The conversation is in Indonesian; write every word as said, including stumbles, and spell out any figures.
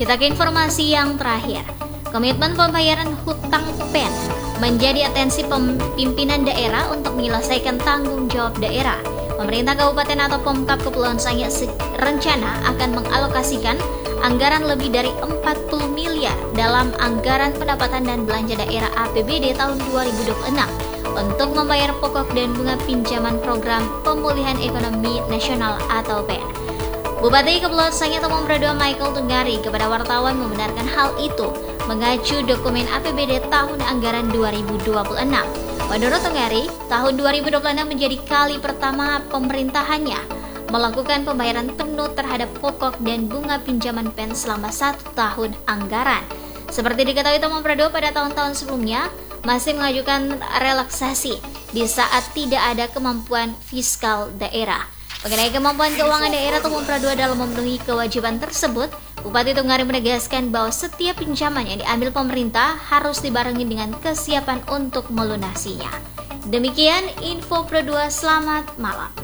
Kita ke informasi yang terakhir. Komitmen pembayaran hutang P E N menjadi atensi pimpinan daerah untuk menyelesaikan tanggung jawab daerah. Pemerintah Kabupaten atau Pemkab Kepulauan Sangihe rencana akan mengalokasikan anggaran lebih dari empat puluh miliar dalam anggaran pendapatan dan belanja daerah A P B D tahun dua ribu dua puluh enam untuk membayar pokok dan bunga pinjaman program pemulihan ekonomi nasional atau P E N. Bupati Kepulauan Sangihe Tumong Pradua Michael Tunggari kepada wartawan membenarkan hal itu mengacu dokumen A P B D tahun anggaran dua ribu dua puluh enam. Menurut Tunggari, tahun dua ribu dua puluh enam menjadi kali pertama pemerintahannya melakukan pembayaran penuh terhadap pokok dan bunga pinjaman P E N selama satu tahun anggaran. Seperti diketahui Tumong Pradua pada tahun-tahun sebelumnya masih mengajukan relaksasi di saat tidak ada kemampuan fiskal daerah. Mengenai kemampuan keuangan daerah Tumong Pradua dalam memenuhi kewajiban tersebut, Bupati Tunggari menegaskan bahwa setiap pinjaman yang diambil pemerintah harus dibarengi dengan kesiapan untuk melunasinya. Demikian info Pradua, selamat malam.